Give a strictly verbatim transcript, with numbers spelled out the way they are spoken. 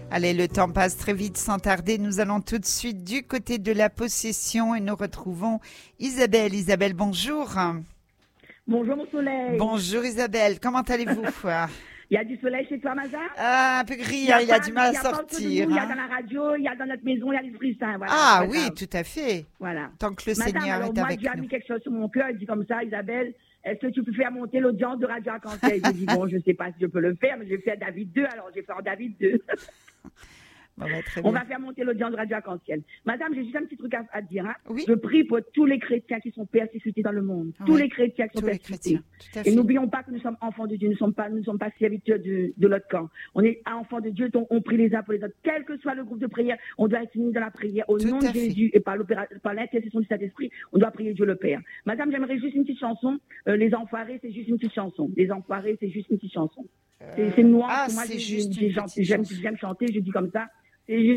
Allez, le temps passe très vite sans tarder. Nous allons tout de suite du côté de la possession et nous retrouvons Isabelle. Isabelle, bonjour. Bonjour mon soleil. Bonjour Isabelle, comment allez-vous? Il y a du soleil chez toi, Mazar? Ah, un peu gris, il, hein, il a du mal à sortir. Il y a dans la radio, il y a dans notre maison, il y a l'Esprit Saint. Voilà, ah oui, grave. Tout à fait. Voilà. Tant que le Madame, Seigneur alors, est moi, avec Dieu nous. a mis quelque chose sur mon cœur, il dit comme ça, Isabelle, est-ce que tu peux faire monter l'audience de Radio Arc-en-Ciel? Je dis bon, je ne sais pas si je peux le faire, mais je vais faire David deux, alors je vais faire David deux. Bon, bah, très On bien. va faire monter l'audience de Radio Arc-en-Ciel. Madame, j'ai juste un petit truc à, à dire. Hein. Oui. Je prie pour tous les chrétiens qui sont persécutés dans le monde. Oui. Tous les chrétiens qui sont Tous les persécutés. chrétiens. Tout à fait. Et n'oublions pas que nous sommes enfants de Dieu. Nous ne sommes pas, nous ne sommes pas serviteurs de, de l'autre camp. On est enfants de Dieu, donc on prie les uns pour les autres. Quel que soit le groupe de prière, on doit être unis dans la prière. Au Tout nom à de fait. Jésus et par, par l'intercession du Saint-Esprit, on doit prier Dieu le Père. Madame, j'aimerais juste une petite chanson. Euh, les Enfoirés, c'est juste une petite chanson. Les Enfoirés, c'est juste une petite chanson. C'est, c'est noir. Ah, moi, c'est j'ai, juste j'ai, une j'ai, petite j'aime, chanson. j'aime chanter, je dis comme ça. C'est juste